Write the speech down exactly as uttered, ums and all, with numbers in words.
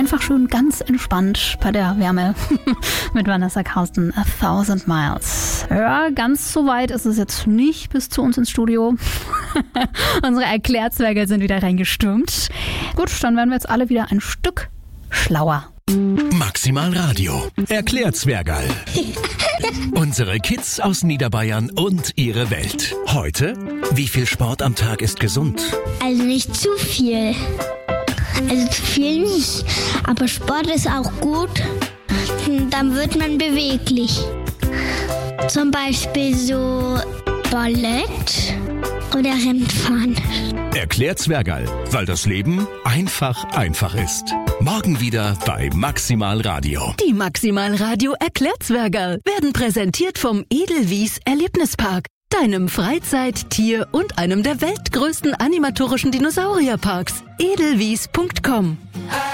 einfach schön ganz entspannt bei der Wärme mit Vanessa Carlton, A Thousand Miles. Ja, ganz so weit ist es jetzt nicht bis zu uns ins Studio. Unsere Erklärzwerge sind wieder reingestürmt. Gut, dann werden wir jetzt alle wieder ein Stück schlauer. Maximal Radio. Erklärzwergerl. Unsere Kids aus Niederbayern und ihre Welt. Heute, wie viel Sport am Tag ist gesund? Also nicht zu viel. Also zu viel nicht. Aber Sport ist auch gut. Dann wird man beweglich. Zum Beispiel so Ballett oder Rennfahren. Erklärzwergerl, weil das Leben einfach einfach ist. Morgen wieder bei Maximal Radio. Die Maximal Radio Erklärzwergerl werden präsentiert vom Edelwies Erlebnispark, deinem Freizeit-, Tier- und einem der weltgrößten animatorischen Dinosaurierparks. edelwies punkt com